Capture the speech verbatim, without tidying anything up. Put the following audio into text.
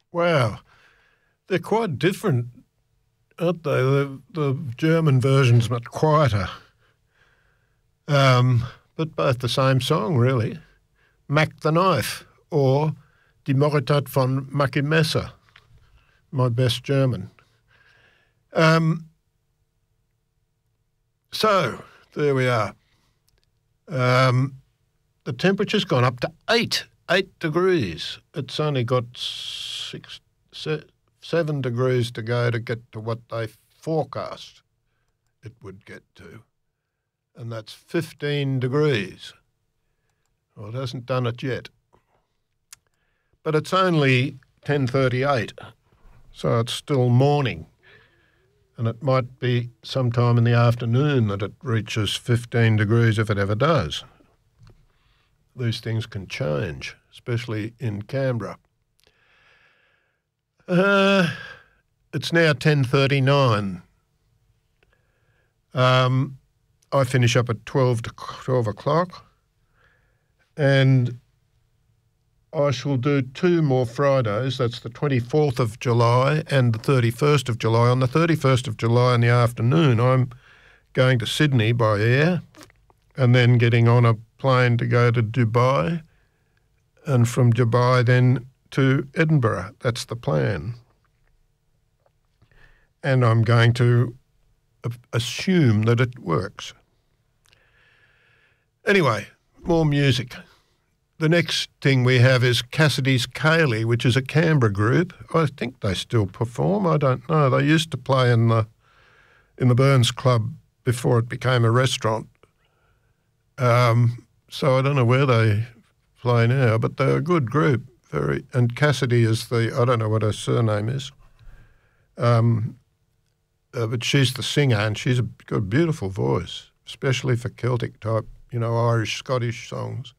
Wow. They're quite different, aren't they? The, the German version's much quieter. Um, but both the same song, really. Mac the Knife, or Die Moritat von Mackie Messer, my best German. Um, so, there we are. Um, the temperature's gone up to eight, eight degrees. It's only got six, se- seven degrees to go to get to what they forecast it would get to. And that's fifteen degrees. Well, it hasn't done it yet. But it's only ten thirty-eight, so it's still morning. And it might be sometime in the afternoon that it reaches fifteen degrees if it ever does. These things can change, especially in Canberra. Uh, it's now ten thirty-nine. Um, I finish up at twelve to twelve o'clock, and I shall do two more Fridays. That's the twenty-fourth of July and the thirty-first of July. On the thirty-first of July in the afternoon, I'm going to Sydney by air and then getting on a plane to go to Dubai, and from Dubai then to Edinburgh. That's the plan. And I'm going to assume that it works. Anyway, more music. The next thing we have is Cassidy's Kaylee, which is a Canberra group. I think they still perform. I don't know. They used to play in the in the Burns Club before it became a restaurant. Um, so I don't know where they play now, but they're a good group. Very, and Cassidy is the, I don't know what her surname is, um, uh, but she's the singer, and she's a, got a beautiful voice, especially for Celtic type, you know, Irish, Scottish songs.